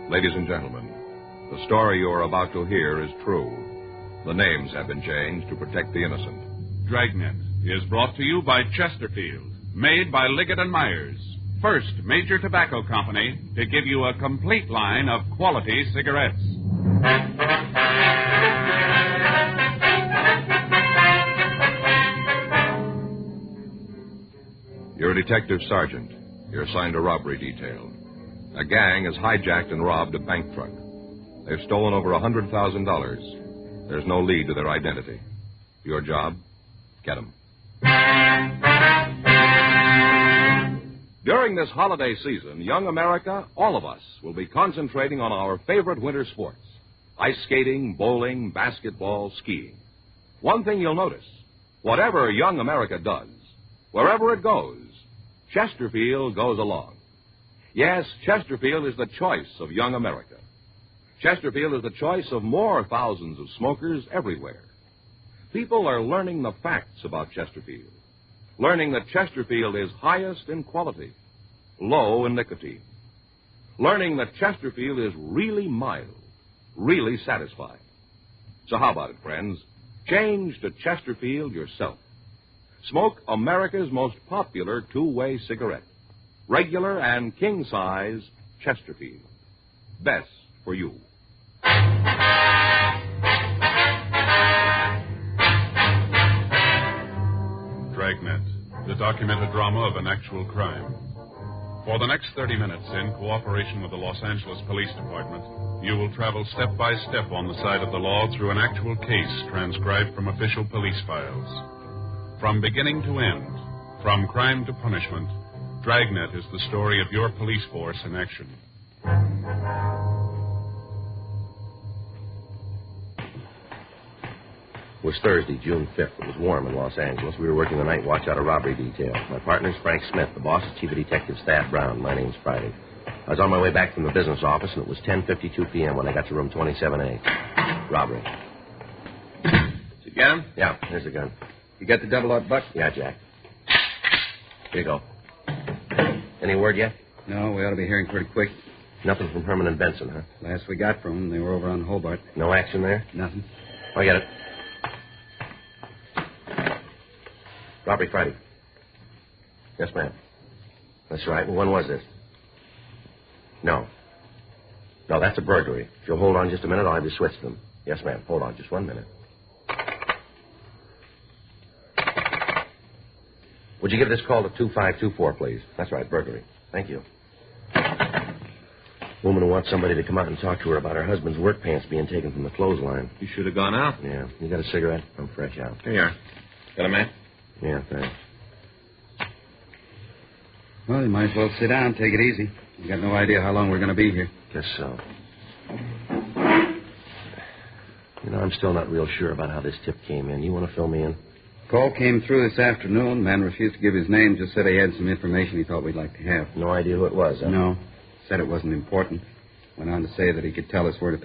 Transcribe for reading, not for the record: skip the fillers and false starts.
Ladies and gentlemen, the story you are about to hear is true. The names have been changed to protect the innocent. Dragnet is brought to you by Chesterfield, made by Liggett & Myers, first major tobacco company to give you a complete line of quality cigarettes. You're a detective sergeant. You're assigned a robbery detail. A gang has hijacked and robbed a bank truck. They've stolen over $100,000. There's no lead to their identity. Your job? Get them. During this holiday season, young America, all of us, will be concentrating on our favorite winter sports: ice skating, bowling, basketball, skiing. One thing you'll notice: whatever young America does, wherever it goes, Chesterfield goes along. Yes, Chesterfield is the choice of young America. Chesterfield is the choice of more thousands of smokers everywhere. People are learning the facts about Chesterfield, learning that Chesterfield is highest in quality, low in nicotine, learning that Chesterfield is really mild, really satisfying. So how about it, friends? Change to Chesterfield yourself. Smoke America's most popular two-way cigarette, regular and king-size Chesterfield. Best for you. Dragnet, the documented drama of an actual crime. For the next 30 minutes, in cooperation with the Los Angeles Police Department, you will travel step by step on the side of the law through an actual case transcribed from official police files. From beginning to end, from crime to punishment, Dragnet is the story of your police force in action. It was Thursday, June 5th. It was warm in Los Angeles. We were working the night watch out of robbery detail. My partner's Frank Smith. The boss is Chief of Detectives Thad Brown. My name's Friday. I was on my way back from the business office, and it was 10:52 p.m. when I got to room 27A. Robbery. Did you get him? Yeah, here's the gun. You got the double-out buck? Yeah, Jack. Here you go. Any word yet? No, we ought to be hearing pretty quick. Nothing from Herman and Benson, huh? Last we got from them, they were over on Hobart. No action there? Nothing. I get it. Robbery Friday. Yes, ma'am. That's right. Well, when was this? No. No, that's a burglary. If you'll hold on just a minute, I'll have you switch them. Yes, ma'am. Hold on just 1 minute. Would you give this call to 2524, please? That's right, burglary. Thank you. Woman who wants somebody to come out and talk to her about her husband's work pants being taken from the clothesline. You should have gone out. Yeah. You got a cigarette? I'm fresh out. Here you are. Got a man? Yeah, thanks. Well, you might as well sit down. Take it easy. You got no idea how long we're going to be here. Guess so. You know, I'm still not real sure about how this tip came in. You want to fill me in? Call came through this afternoon. Man refused to give his name. Just said he had some information he thought we'd like to have. No idea who it was, huh? No. Said it wasn't important. Went on to say that he could tell us where to